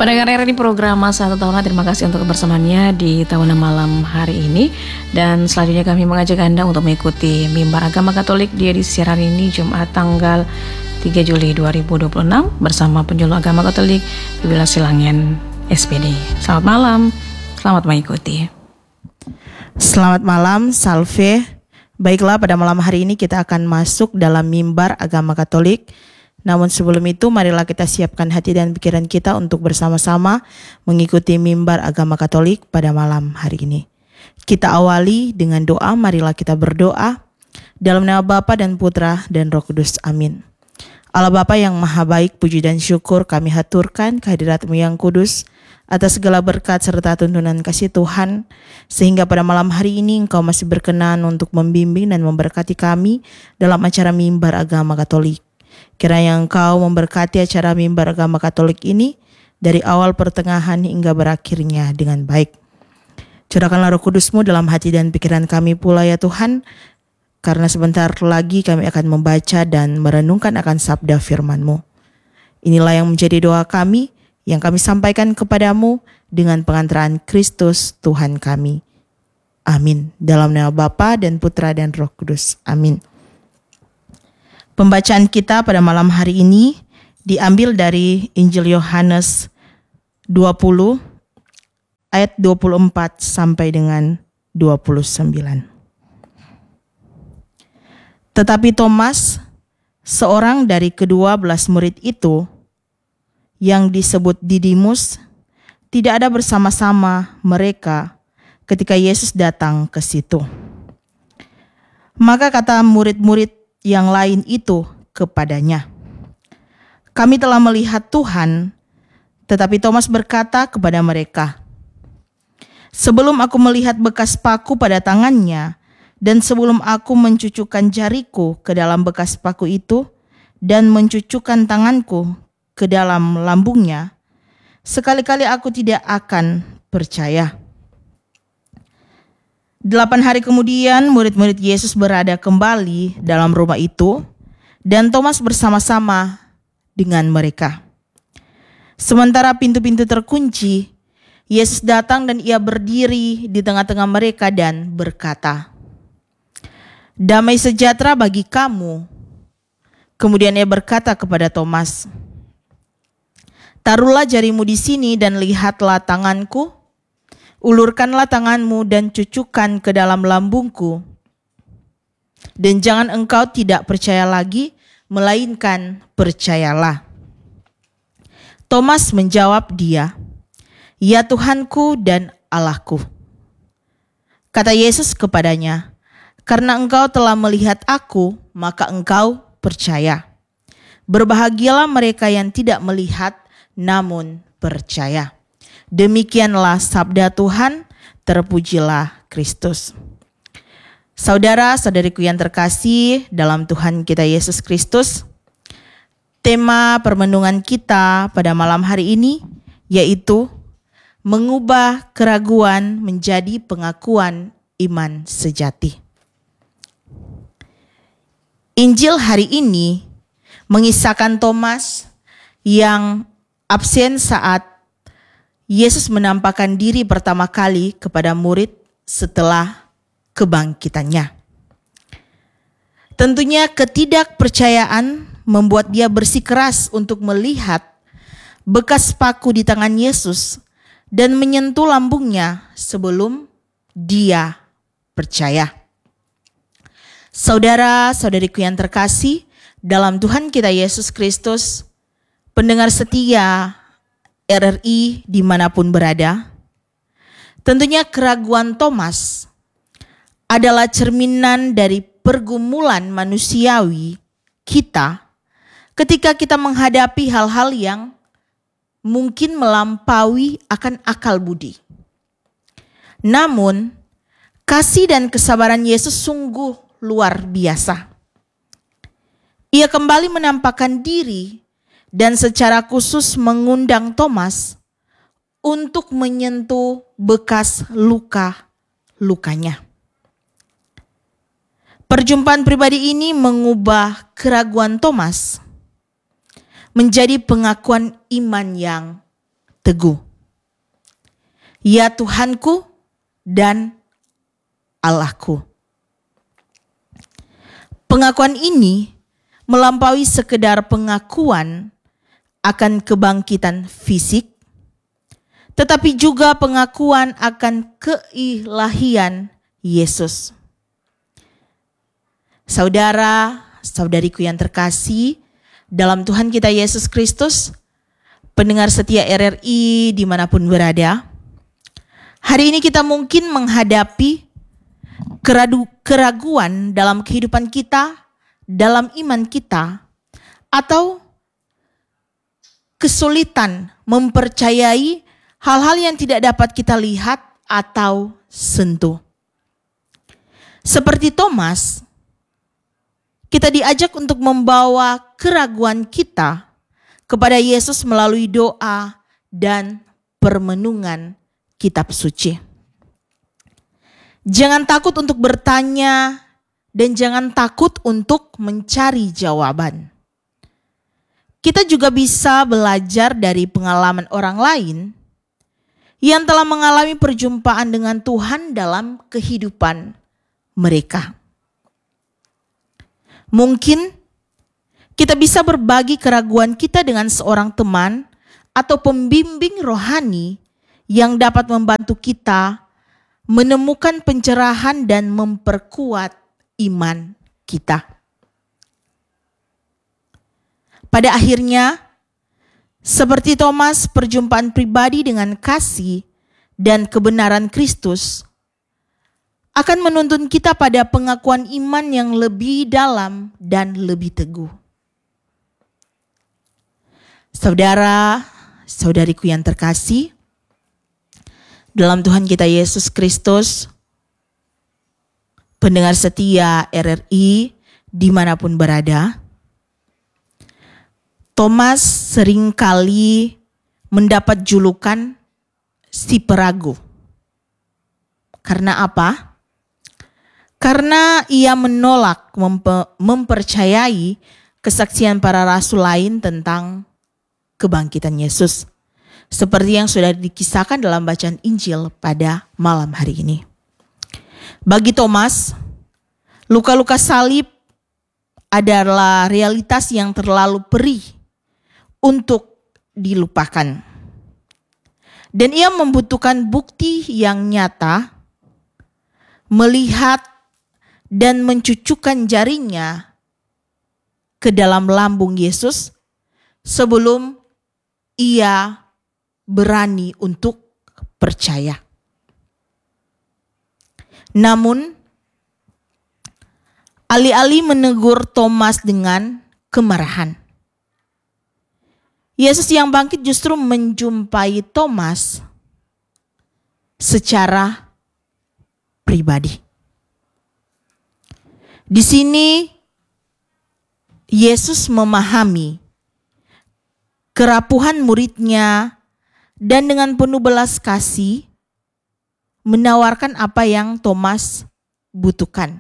Pendengar RRI program Masa Tahunan, terima kasih untuk kebersamaannya di Tahunan Malam hari ini. Dan selanjutnya kami mengajak Anda untuk mengikuti Mimbar Agama Katolik di edisi siaran ini Jumat tanggal 3 Juli 2026 bersama penjuru agama Katolik Bibila Silangen SPD. Selamat malam, selamat mengikuti. Selamat malam, Salve. Baiklah, pada malam hari ini kita akan masuk dalam Mimbar Agama Katolik. Namun sebelum itu, marilah kita siapkan hati dan pikiran kita untuk bersama-sama mengikuti Mimbar Agama Katolik pada malam hari ini. Kita awali dengan doa, marilah kita berdoa. Dalam nama Bapa dan Putra dan Roh Kudus, amin. Allah Bapa yang maha baik, puji dan syukur kami haturkan kehadirat-Mu yang kudus atas segala berkat serta tuntunan kasih Tuhan, sehingga pada malam hari ini Engkau masih berkenan untuk membimbing dan memberkati kami dalam acara Mimbar Agama Katolik. Kiranya Engkau memberkati acara Mimbar Agama Katolik ini dari awal pertengahan hingga berakhirnya dengan baik. Curahkanlah Roh Kudus-Mu dalam hati dan pikiran kami pula ya Tuhan, karena sebentar lagi kami akan membaca dan merenungkan akan sabda firman-Mu. Inilah yang menjadi doa kami, yang kami sampaikan kepadamu dengan pengantaran Kristus Tuhan kami. Amin. Dalam nama Bapa dan Putra dan Roh Kudus. Amin. Pembacaan kita pada malam hari ini diambil dari Injil Yohanes 20 ayat 24 sampai dengan 29. Tetapi Thomas, seorang dari ke-12 murid itu, yang disebut Didimus, tidak ada bersama-sama mereka ketika Yesus datang ke situ. Maka kata murid-murid yang lain itu kepadanya, "Kami telah melihat Tuhan." Tetapi Thomas berkata kepada mereka, "Sebelum aku melihat bekas paku pada tangannya, dan sebelum aku mencucukkan jariku ke dalam bekas paku itu, dan mencucukkan tanganku ke dalam lambungnya, sekali-kali aku tidak akan percaya." 8 hari kemudian murid-murid Yesus berada kembali dalam rumah itu, dan Thomas bersama-sama dengan mereka. Sementara pintu-pintu terkunci, Yesus datang dan ia berdiri di tengah-tengah mereka dan berkata, "Damai sejahtera bagi kamu." Kemudian ia berkata kepada Thomas, "Taruhlah jarimu di sini dan lihatlah tanganku. Ulurkanlah tanganmu dan cucukkan ke dalam lambungku. Dan jangan engkau tidak percaya lagi, melainkan percayalah." Thomas menjawab dia, "Ya Tuhanku dan Allahku." Kata Yesus kepadanya, "Karena engkau telah melihat aku, maka engkau percaya. Berbahagialah mereka yang tidak melihat, namun percaya." Demikianlah sabda Tuhan, terpujilah Kristus. Saudara-saudariku yang terkasih dalam Tuhan kita Yesus Kristus, tema permenungan kita pada malam hari ini yaitu mengubah keraguan menjadi pengakuan iman sejati. Injil hari ini mengisahkan Thomas yang absen saat Yesus menampakkan diri pertama kali kepada murid setelah kebangkitannya. Tentunya ketidakpercayaan membuat dia bersikeras untuk melihat bekas paku di tangan Yesus dan menyentuh lambungnya sebelum dia percaya. Saudara-saudariku yang terkasih dalam Tuhan kita Yesus Kristus, pendengar setia RRI dimanapun berada, tentunya keraguan Thomas adalah cerminan dari pergumulan manusiawi kita ketika kita menghadapi hal-hal yang mungkin melampaui akan akal budi. Namun, kasih dan kesabaran Yesus sungguh luar biasa. Ia kembali menampakkan diri dan secara khusus mengundang Thomas untuk menyentuh bekas luka-lukanya. Perjumpaan pribadi ini mengubah keraguan Thomas menjadi pengakuan iman yang teguh. Ya Tuhanku dan Allahku. Pengakuan ini melampaui sekedar pengakuan akan kebangkitan fisik, tetapi juga pengakuan akan keilahian Yesus. Saudara-saudariku yang terkasih dalam Tuhan kita Yesus Kristus, pendengar setia RRI dimanapun berada, hari ini kita mungkin menghadapi keraguan dalam kehidupan kita, dalam iman kita, atau kesulitan mempercayai hal-hal yang tidak dapat kita lihat atau sentuh. Seperti Thomas, kita diajak untuk membawa keraguan kita kepada Yesus melalui doa dan permenungan kitab suci. Jangan takut untuk bertanya dan jangan takut untuk mencari jawaban. Kita juga bisa belajar dari pengalaman orang lain yang telah mengalami perjumpaan dengan Tuhan dalam kehidupan mereka. Mungkin kita bisa berbagi keraguan kita dengan seorang teman atau pembimbing rohani yang dapat membantu kita menemukan pencerahan dan memperkuat iman kita. Pada akhirnya, seperti Thomas, perjumpaan pribadi dengan kasih dan kebenaran Kristus akan menuntun kita pada pengakuan iman yang lebih dalam dan lebih teguh. Saudara-saudariku yang terkasih, dalam Tuhan kita Yesus Kristus, pendengar setia RRI dimanapun berada, Thomas seringkali mendapat julukan si peragu. Karena apa? Karena ia menolak mempercayai kesaksian para rasul lain tentang kebangkitan Yesus. Seperti yang sudah dikisahkan dalam bacaan Injil pada malam hari ini. Bagi Thomas, luka-luka salib adalah realitas yang terlalu perih untuk dilupakan. Dan ia membutuhkan bukti yang nyata, melihat dan mencucukkan jarinya ke dalam lambung Yesus sebelum ia berani untuk percaya. Namun, alih-alih menegur Thomas dengan kemarahan, Yesus yang bangkit justru menjumpai Thomas secara pribadi. Di sini Yesus memahami kerapuhan muridnya dan dengan penuh belas kasih menawarkan apa yang Thomas butuhkan.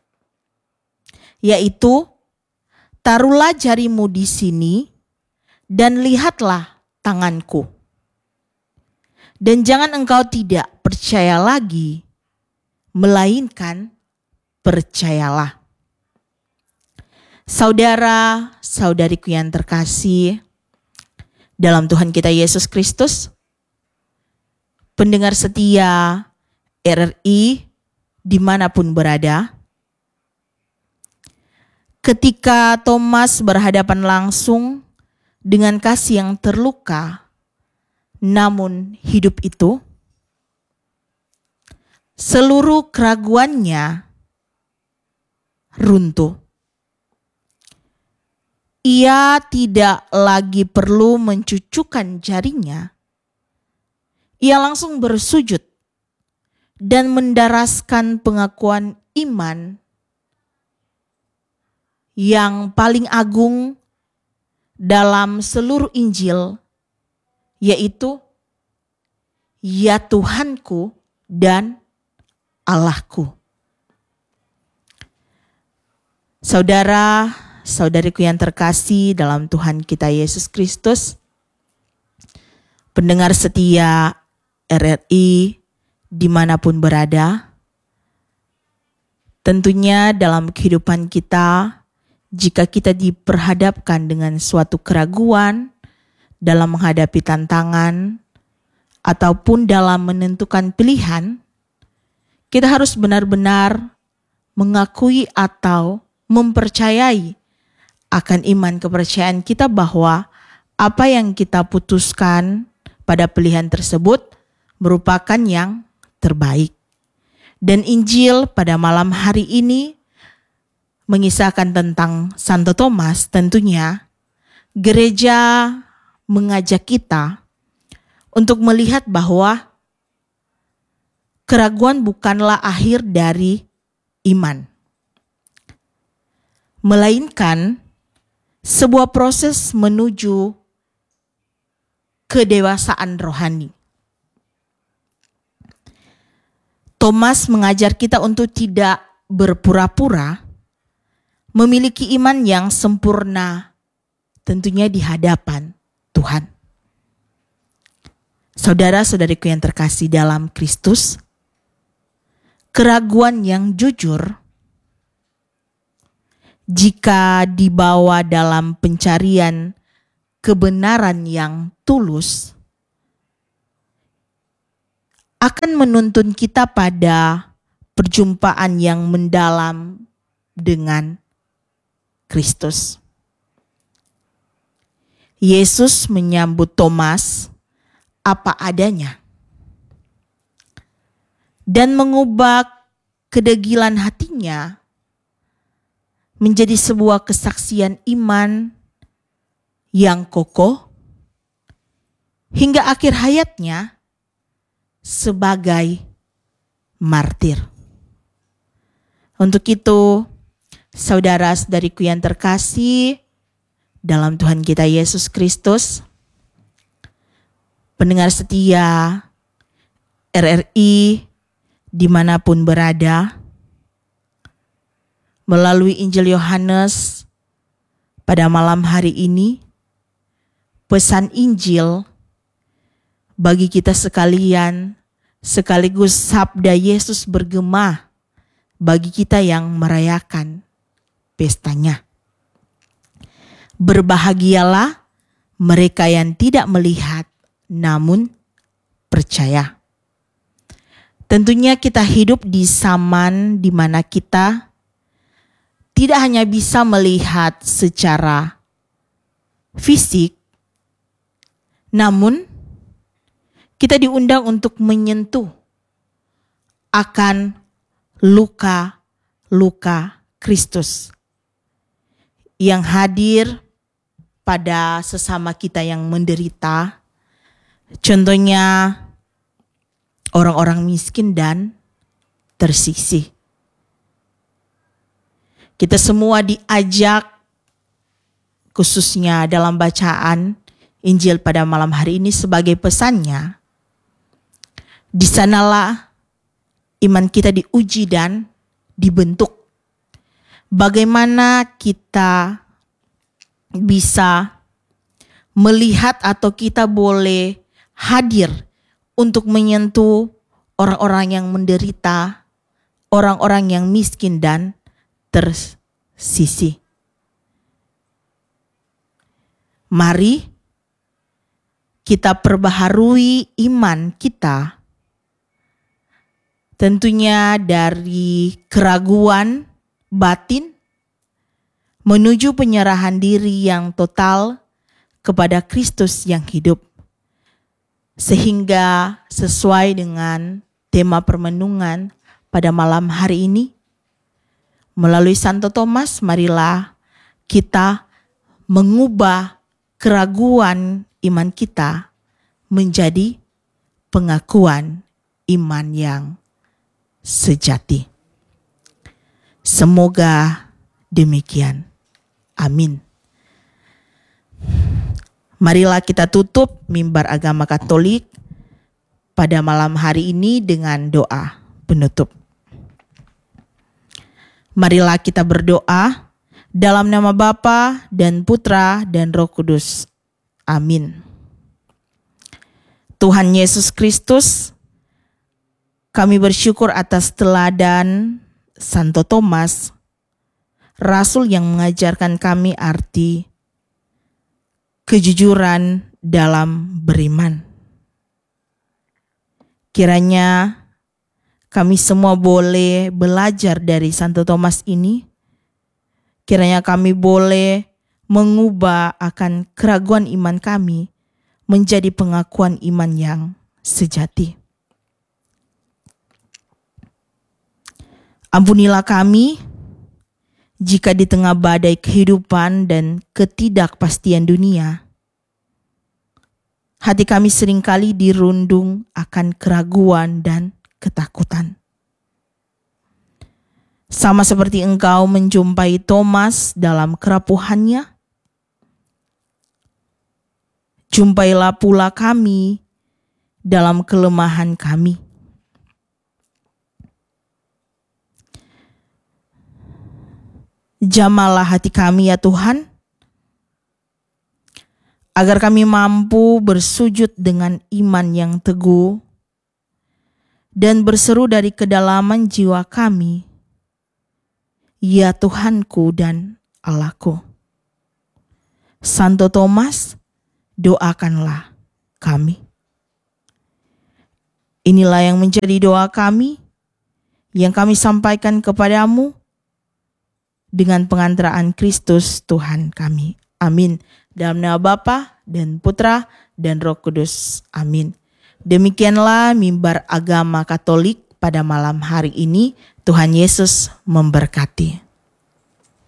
Yaitu, taruhlah jarimu di sini dan lihatlah tanganku. Dan jangan engkau tidak percaya lagi, melainkan percayalah. Saudara-saudariku yang terkasih dalam Tuhan kita Yesus Kristus, pendengar setia RRI dimanapun berada, ketika Thomas berhadapan langsung dengan kasih yang terluka, namun hidup itu, seluruh keraguannya runtuh. Ia tidak lagi perlu mencucukkan jarinya. Ia langsung bersujud dan mendaraskan pengakuan iman yang paling agung dalam seluruh Injil, yaitu ya Tuhanku dan Allahku. Saudara-saudariku yang terkasih dalam Tuhan kita Yesus Kristus, pendengar setia RRI dimanapun berada. Tentunya dalam kehidupan kita, jika kita diperhadapkan dengan suatu keraguan dalam menghadapi tantangan ataupun dalam menentukan pilihan, kita harus benar-benar mengakui atau mempercayai akan iman kepercayaan kita bahwa apa yang kita putuskan pada pilihan tersebut merupakan yang terbaik. Dan Injil pada malam hari ini mengisahkan tentang Santo Thomas. Tentunya gereja mengajak kita untuk melihat bahwa keraguan bukanlah akhir dari iman, melainkan sebuah proses menuju kedewasaan rohani. Thomas mengajar kita untuk tidak berpura-pura memiliki iman yang sempurna, tentunya di hadapan Tuhan. Saudara-saudariku yang terkasih dalam Kristus, keraguan yang jujur, jika dibawa dalam pencarian kebenaran yang tulus, akan menuntun kita pada perjumpaan yang mendalam dengan Kristus. Yesus menyambut Thomas apa adanya dan mengubah kedegilan hatinya menjadi sebuah kesaksian iman yang kokoh hingga akhir hayatnya sebagai martir. Untuk itu, saudara-saudariku yang terkasih dalam Tuhan kita Yesus Kristus, pendengar setia RRI dimanapun berada, melalui Injil Yohanes pada malam hari ini, pesan Injil bagi kita sekalian sekaligus sabda Yesus bergema bagi kita yang merayakan pestanya. Berbahagialah mereka yang tidak melihat namun percaya. Tentunya kita hidup di zaman di mana kita tidak hanya bisa melihat secara fisik, namun kita diundang untuk menyentuh akan luka-luka Kristus yang hadir pada sesama kita yang menderita. Contohnya orang-orang miskin dan tersisih. Kita semua diajak, khususnya dalam bacaan Injil pada malam hari ini sebagai pesannya, di sanalah iman kita diuji dan dibentuk. Bagaimana kita bisa melihat atau kita boleh hadir untuk menyentuh orang-orang yang menderita, orang-orang yang miskin dan tersisih. Mari kita perbaharui iman kita, tentunya dari keraguan batin menuju penyerahan diri yang total kepada Kristus yang hidup. Sehingga sesuai dengan tema permenungan pada malam hari ini, melalui Santo Thomas, marilah kita mengubah keraguan iman kita menjadi pengakuan iman yang sejati. Semoga demikian. Amin. Marilah kita tutup mimbar agama Katolik pada malam hari ini dengan doa penutup. Marilah kita berdoa dalam nama Bapa dan Putra dan Roh Kudus. Amin. Tuhan Yesus Kristus, kami bersyukur atas teladan Santo Thomas, Rasul yang mengajarkan kami arti kejujuran dalam beriman. Kiranya kami semua boleh belajar dari Santo Thomas ini. Kiranya kami boleh mengubah akan keraguan iman kami menjadi pengakuan iman yang sejati. Ampunilah kami jika di tengah badai kehidupan dan ketidakpastian dunia, hati kami seringkali dirundung akan keraguan dan ketakutan. Sama seperti Engkau menjumpai Thomas dalam kerapuhannya, jumpailah pula kami dalam kelemahan kami. Jamalah hati kami ya Tuhan, agar kami mampu bersujud dengan iman yang teguh dan berseru dari kedalaman jiwa kami, ya Tuhanku dan Allahku. Santo Thomas, doakanlah kami. Inilah yang menjadi doa kami, yang kami sampaikan kepadamu dengan pengantaraan Kristus Tuhan kami. Amin. Dalam nama Bapa dan Putra dan Roh Kudus. Amin. Demikianlah mimbar agama Katolik pada malam hari ini. Tuhan Yesus memberkati.